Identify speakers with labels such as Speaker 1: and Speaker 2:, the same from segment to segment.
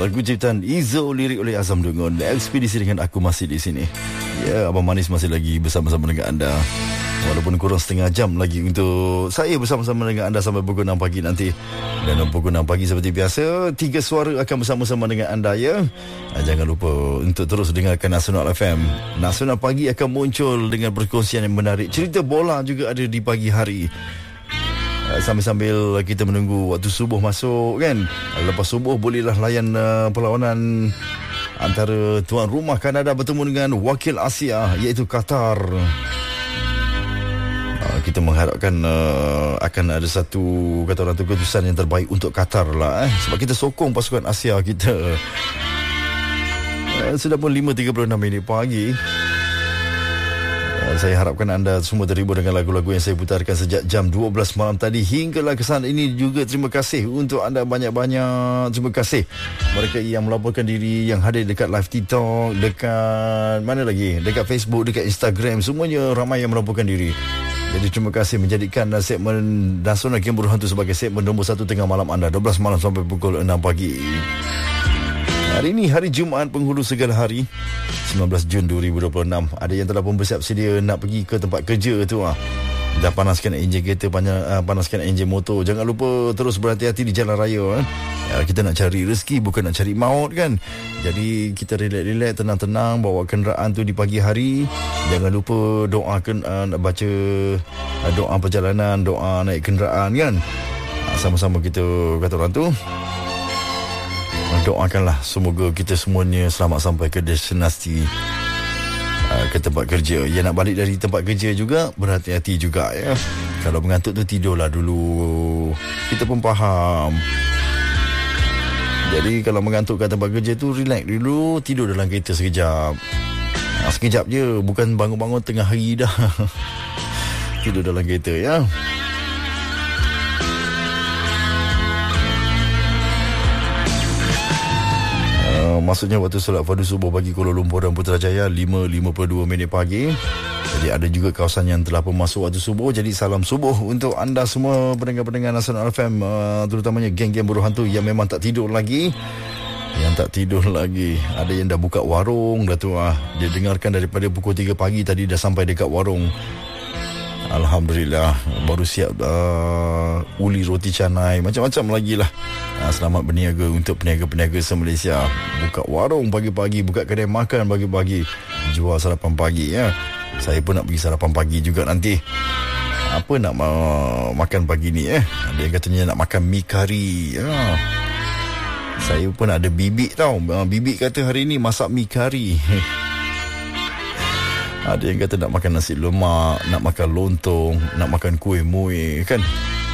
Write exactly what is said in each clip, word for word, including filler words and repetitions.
Speaker 1: Lagu ciptaan Izo, lirik oleh Azam Dungun. Ekspedisi dengan aku masih di sini. Ya, Abang Manis masih lagi bersama-sama dengan anda. Walaupun kurang setengah jam lagi untuk saya bersama-sama dengan anda sampai pukul enam pagi nanti. Dan pukul enam pagi seperti biasa, tiga suara akan bersama-sama dengan anda, ya. Jangan lupa untuk terus dengarkan Nasional F M. Nasional Pagi akan muncul dengan perkongsian yang menarik. Cerita bola juga ada di pagi hari. Sambil-sambil kita menunggu waktu subuh masuk, kan. Lepas subuh bolehlah layan uh, perlawanan antara tuan rumah Kanada bertemu dengan wakil Asia, iaitu Qatar. Uh, kita mengharapkan uh, akan ada satu, kata orang tu, keputusan yang terbaik untuk Qatar lah, eh. Sebab kita sokong pasukan Asia kita. uh, Sudah pun lima tiga puluh enam minit pagi. Saya harapkan anda semua terhibur dengan lagu-lagu yang saya putarkan sejak jam dua belas malam tadi hinggalah ke sana. Ini juga terima kasih untuk anda banyak-banyak. Terima kasih mereka yang melaporkan diri, yang hadir dekat live TikTok, dekat mana lagi, dekat Facebook, dekat Instagram. Semuanya ramai yang melaporkan diri. Jadi terima kasih menjadikan segmen Nasional Game Berhantu sebagai segmen nombor satu tengah malam anda, dua belas malam sampai pukul enam pagi. Hari ini hari Jumaat penghulu segala hari, sembilan belas Jun dua ribu dua puluh enam. Ada yang telah pun bersiap sedia nak pergi ke tempat kerja tu ah. Dah panaskan enjin kereta, panaskan enjin motor. Jangan lupa terus berhati-hati di jalan raya, eh. Ya, kita nak cari rezeki, bukan nak cari maut, kan. Jadi kita relax-relax, tenang-tenang bawa kenderaan tu di pagi hari. Jangan lupa doakan, uh, nak baca uh, doa perjalanan, doa naik kenderaan, kan. uh, Sama-sama kita, kata orang tu, doakanlah semoga kita semuanya selamat sampai ke destinasi, uh, ke tempat kerja. Ya, nak balik dari tempat kerja juga berhati-hati juga, ya. Kalau mengantuk tu tidurlah dulu. Kita pun faham. Jadi kalau mengantuk kat tempat kerja tu, relax dulu, tidur dalam kereta sekejap. uh, Sekejap je, bukan bangun-bangun tengah hari dah. Tidur dalam kereta, ya. Maksudnya waktu solat fardu subuh bagi Kuala Lumpur dan Putrajaya lima lima puluh dua minit pagi. Jadi ada juga kawasan yang telah pun masuk waktu subuh. Jadi salam subuh untuk anda semua pendengar-pendengar Nasional F M, uh, terutamanya geng-geng buruh hantu yang memang tak tidur lagi. Yang tak tidur lagi. Ada yang dah buka warung dah tu ah. Dia dengarkan daripada pukul tiga pagi tadi dah sampai dekat warung. Alhamdulillah, baru siap uh, uli roti canai, macam-macam lagi lah. uh, Selamat berniaga untuk peniaga-peniaga se-Malaysia. Buka warung pagi-pagi, buka kedai makan pagi-pagi, jual sarapan pagi, ya. Saya pun nak pergi sarapan pagi juga nanti. Apa nak uh, makan pagi ni, eh? Ada yang katanya nak makan mi kari, ya. Saya pun ada bibik tau. uh, Bibik kata hari ni masak mi kari. Ada yang kata nak makan nasi lemak, nak makan lontong, nak makan kuih muih, kan.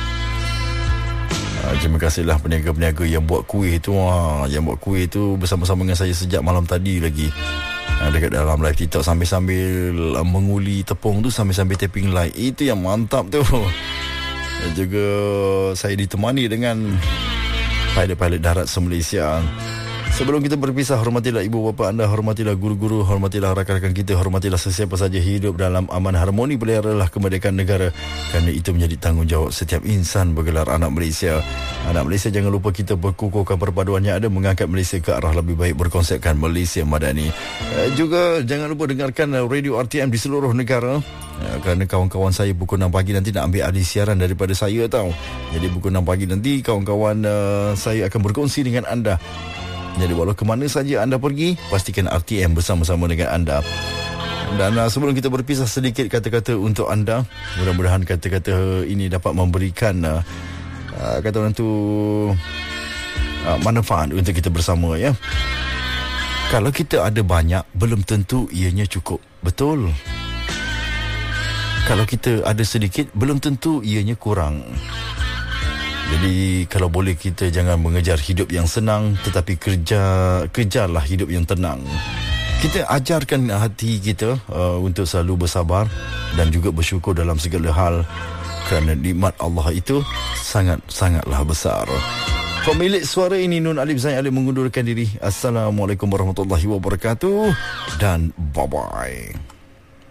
Speaker 1: uh, Terima kasihlah peniaga-peniaga yang buat kuih tu, uh, Yang buat kuih tu bersama-sama dengan saya sejak malam tadi lagi, uh, dekat dalam live TikTok, sambil-sambil uh, menguli tepung tu, sambil-sambil tapping light. Itu yang mantap tu. Dan juga saya ditemani dengan pilot-pilot darat se-Malaysia. Sebelum kita berpisah, hormatilah ibu bapa anda, hormatilah guru-guru, hormatilah rakan-rakan kita, hormatilah sesiapa saja hidup dalam aman harmoni, peliharalah kemerdekaan negara, kerana itu menjadi tanggungjawab setiap insan bergelar anak Malaysia. Anak Malaysia, jangan lupa kita berkukuhkan perpaduan yang ada, mengangkat Malaysia ke arah lebih baik, berkonsepkan Malaysia Madani. Eh, juga jangan lupa dengarkan radio R T M di seluruh negara. Ya, kerana kawan-kawan saya pukul enam pagi nanti nak ambil alih siaran daripada saya tau. Jadi pukul enam pagi nanti kawan-kawan uh, saya akan berkongsi dengan anda. Jadi walau ke mana saja anda pergi, pastikan R T M bersama-sama dengan anda. Dan uh, sebelum kita berpisah, sedikit kata-kata untuk anda. Mudah-mudahan kata-kata ini dapat memberikan uh, uh, kata orang tu uh, manfaat untuk kita bersama, ya. Kalau kita ada banyak, belum tentu ianya cukup. Betul. Kalau kita ada sedikit, belum tentu ianya kurang. Jadi kalau boleh kita jangan mengejar hidup yang senang, tetapi kerja kejarlah hidup yang tenang. Kita ajarkan hati kita uh, untuk selalu bersabar dan juga bersyukur dalam segala hal, kerana nikmat Allah itu sangat-sangatlah besar. Pemilik suara ini Nun Alif Zain Alif mengundurkan diri. Assalamualaikum warahmatullahi wabarakatuh dan bye-bye.